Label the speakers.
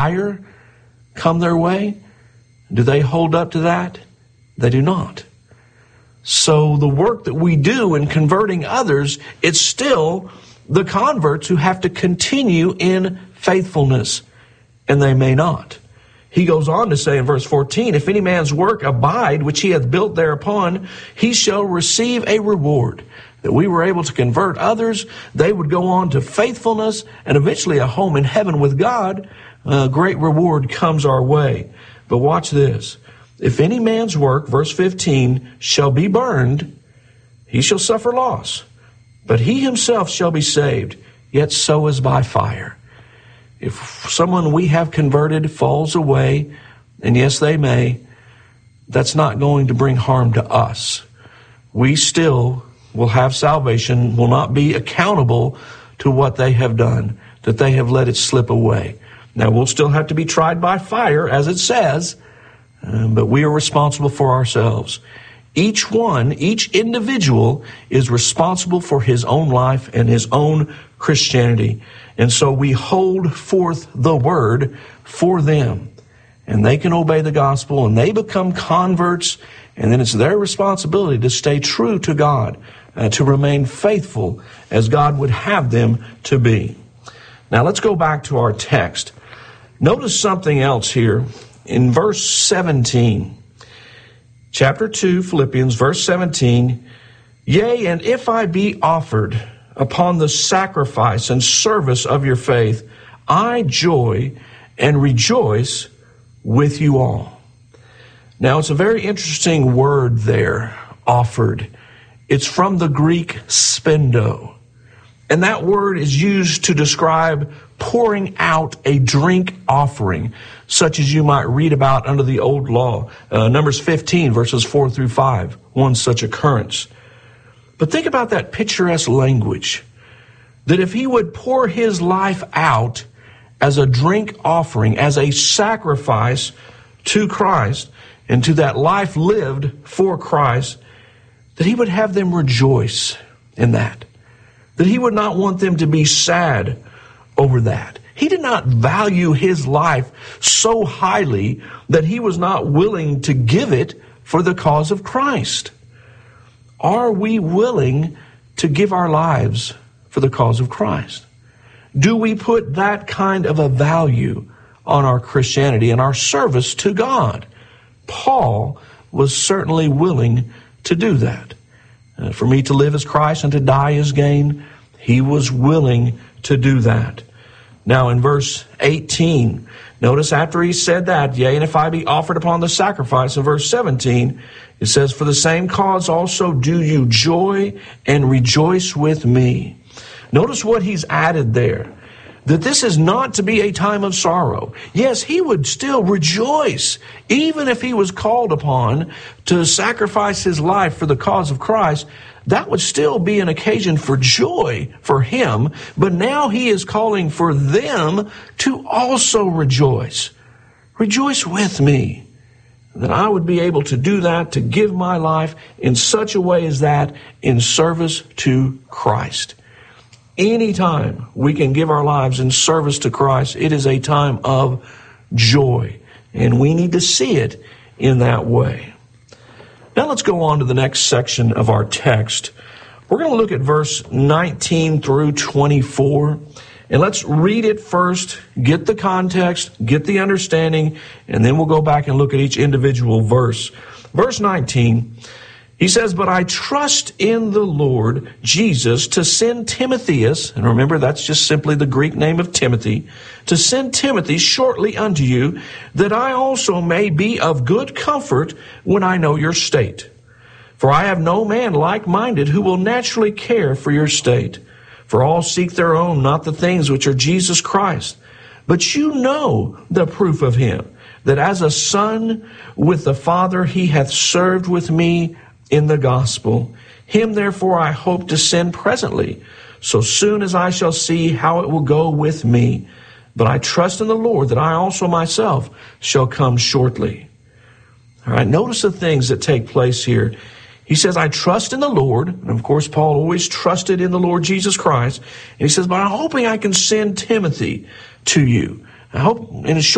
Speaker 1: fire come their way, do they hold up to that? They do not. So the work that we do in converting others, it's still the converts who have to continue in faithfulness, and they may not. He goes on to say in verse 14, if any man's work abide, which he hath built thereupon, he shall receive a reward. That we were able to convert others, they would go on to faithfulness and eventually a home in heaven with God. A great reward comes our way. But watch this. If any man's work, verse 15, shall be burned, he shall suffer loss. But he himself shall be saved, yet so as by fire. If someone we have converted falls away, and yes, they may, that's not going to bring harm to us. We still will have salvation, will not be accountable to what they have done, that they have let it slip away. Now, we'll still have to be tried by fire, as it says, but we are responsible for ourselves. Each one, each individual is responsible for his own life and his own Christianity. And so we hold forth the word for them. And they can obey the gospel and they become converts. And then it's their responsibility to stay true to God, to remain faithful as God would have them to be. Now let's go back to our text. Notice something else here in verse 17. Chapter 2, Philippians, verse 17, yea, and if I be offered upon the sacrifice and service of your faith, I joy and rejoice with you all. Now, it's a very interesting word there, offered. It's from the Greek spendo. And that word is used to describe pouring out a drink offering, such as you might read about under the old law. Numbers 15, verses 4 through 5, one such occurrence. But think about that picturesque language, that if he would pour his life out as a drink offering, as a sacrifice to Christ, and to that life lived for Christ, that he would have them rejoice in that. That he would not want them to be sad over that. He did not value his life so highly that he was not willing to give it for the cause of Christ. Are we willing to give our lives for the cause of Christ? Do we put that kind of a value on our Christianity and our service to God? Paul was certainly willing to do that. For me to live as Christ and to die as gain, he was willing to do that. Now in verse 18, notice after he said that, yea, and if I be offered upon the sacrifice, in verse 17, it says, for the same cause also do you joy and rejoice with me. Notice what he's added there, that this is not to be a time of sorrow. Yes, he would still rejoice, even if he was called upon to sacrifice his life for the cause of Christ. That would still be an occasion for joy for him, but now he is calling for them to also rejoice. Rejoice with me, that I would be able to do that, to give my life in such a way as that in service to Christ. Anytime we can give our lives in service to Christ, it is a time of joy, and we need to see it in that way. Now let's go on to the next section of our text. We're going to look at verse 19 through 24, and let's read it first, get the context, get the understanding, and then we'll go back and look at each individual verse. Verse 19, he says, but I trust in the Lord Jesus to send Timotheus, and remember that's just simply the Greek name of Timothy, to send Timothy shortly unto you, that I also may be of good comfort when I know your state. For I have no man like-minded who will naturally care for your state. For all seek their own, not the things which are Jesus Christ. But you know the proof of him, that as a son with the Father he hath served with me in the gospel. Him therefore I hope to send presently, so soon as I shall see how it will go with me. But I trust in the Lord that I also myself shall come shortly. All right, notice the things that take place here. He says, I trust in the Lord. And of course, Paul always trusted in the Lord Jesus Christ. And he says, but I'm hoping I can send Timothy to you. I hope in a short